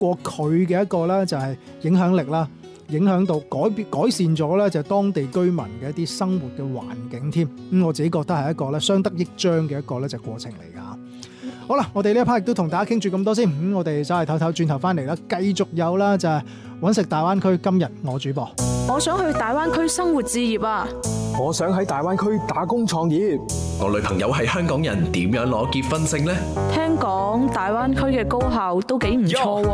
過佢嘅一個咧就係影響力啦，影響到改善咗咧就係當地居民嘅一啲生活嘅環境添。咁我自己覺得係一個咧相得益彰嘅一個咧就過程嚟㗎。好啦，我哋呢一 part 亦都同大家傾住咁多先，我哋稍為唞唞，轉頭翻嚟啦，繼續有啦就係揾食大灣區。今日我主播， 我想去大灣區生活置業啊！ 我想喺大灣區打工創業。 我女朋友係香港人，點樣攞結婚證呢？ 聽講大灣區嘅高校都幾唔錯喎。